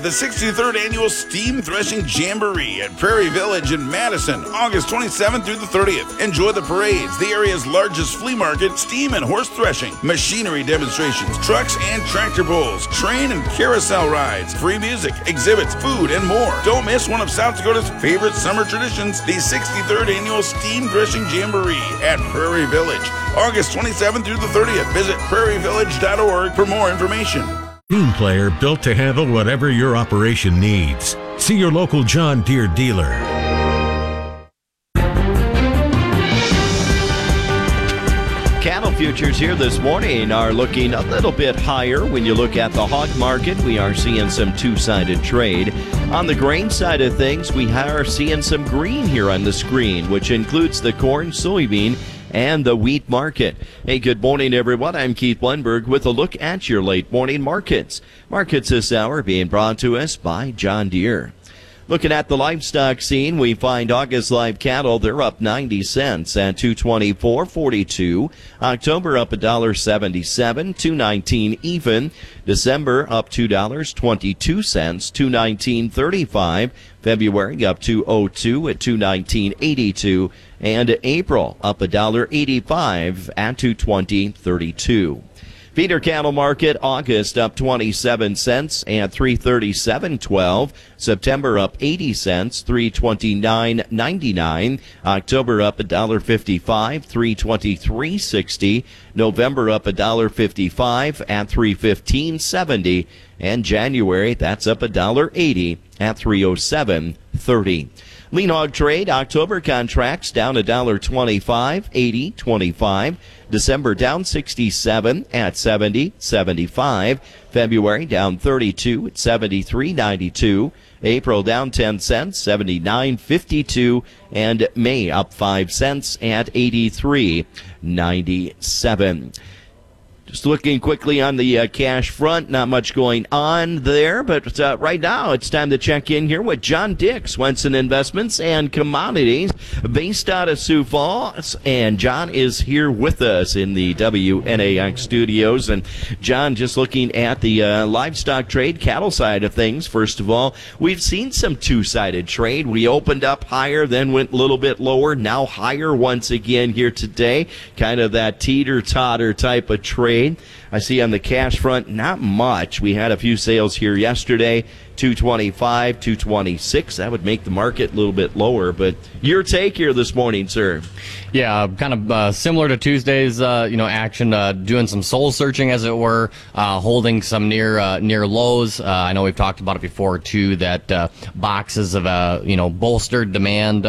The 63rd Annual Steam Threshing Jamboree at Prairie Village in Madison, August 27th through the 30th. Enjoy the parades, the area's largest flea market, steam and horse threshing, machinery demonstrations, trucks and tractor pulls, train and carousel rides, free music, exhibits, food, and more. Don't miss one of South Dakota's favorite summer traditions, the 63rd Annual Steam Threshing Jamboree at Prairie Village, August 27th through the 30th. Visit prairievillage.org for more information. Team Player, built to handle whatever your operation needs. See your local John Deere dealer. Cattle futures here this morning are looking a little bit higher. When you look at the hog market, we are seeing some two-sided trade. On the grain side of things, we are seeing some green here on the screen, which includes the corn, soybean, and the wheat market. Hey, good morning, everyone. I'm Keith Lundberg with a look at your late morning markets. Markets this hour being brought to us by John Deere. Looking at the livestock scene, we find August live cattle, they're up 90 cents at $224.42. October up $1.77, $2.19 even. December up $2.22, $2.19.35. February up $2.02 at $2.19.82. And April up $1.85 at $2.20.32. Feeder cattle market, August up 27 cents at $337.12. September up 80 cents, $329.99. October up $1.55, $323.60. November up $1.55 at $315.70. And January, that's up $1.80 at $307.30. Lean hog trade, October contracts down $1.25, 80.25. December down 67 at 70.75. February down 32 at 73.92. April down 10 cents, 79.52. And May up 5 cents at 83.97. Just looking quickly on the cash front, not much going on there, but right now it's time to check in here with John Dick, Swenson Investments and Commodities, based out of Sioux Falls. And John is here with us in the WNAX studios. And John, just looking at the livestock trade, cattle side of things, first of all, we've seen some two-sided trade. We opened up higher, then went a little bit lower, now higher once again here today. Kind of that teeter-totter type of trade. I see on the cash front, not much. We had a few sales here yesterday, 225, 226. That would make the market a little bit lower. But your take here this morning, sir? Yeah, kind of similar to Tuesday's, action, doing some soul searching, as it were, holding some near lows. I know we've talked about it before too. That boxes of bolstered demand,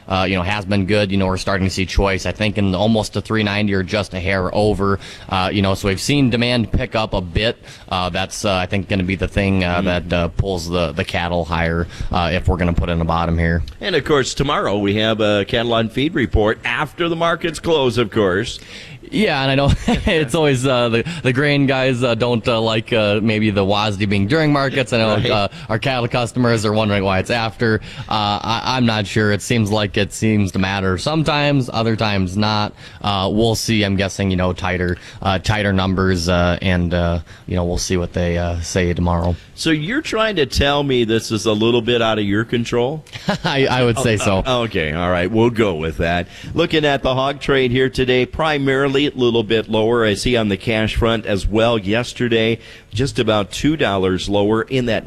has been good. We're starting to see choice. I think in almost a 390 or just a hair over. So we've seen demand pick up a bit. That's I think going to be the thing that pulls the cattle higher if we're going to put in the bottom here. And of course, tomorrow we have a cattle on feed report after the markets close, of course. Yeah, and I know it's always the grain guys don't like maybe the WASDE being during markets. I know right. Our cattle customers are wondering why it's after. I'm not sure. It seems to matter sometimes, other times not. We'll see. I'm guessing tighter numbers, and we'll see what they say tomorrow. So you're trying to tell me this is a little bit out of your control? I would say so. Okay, all right, we'll go with that. Looking at the hog trade here today, primarily a little bit lower. I see on the cash front as well yesterday, just about $2 lower in that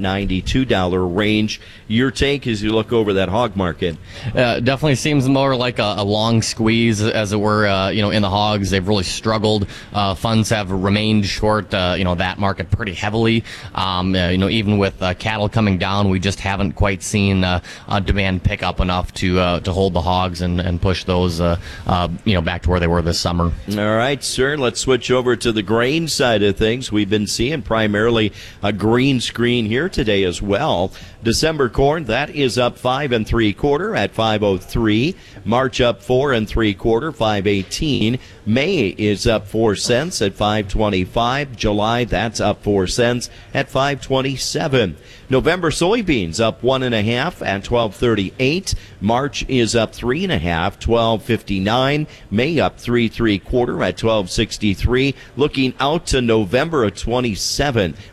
$92 range. Your take as you look over that hog market? Definitely seems more like a long squeeze, as it were. In the hogs, they've really struggled. Funds have remained short, that market pretty heavily. Even with cattle coming down, we just haven't quite seen demand pick up enough to hold the hogs and push those, back to where they were this summer. All right, sir. Let's switch over to the grain side of things. We've been seeing primarily a green screen here today as well. December corn, that is up 5 3/4 at 5.03. March up 4 3/4, 5.18. May is up 4 cents at 5.25. July, that's up 4 cents at 5.27. November soybeans up 1 1/2 at 12.38. March is up 3 1/2, 12.59. May up 3 3/4 at 12.63. Looking out to November of 27.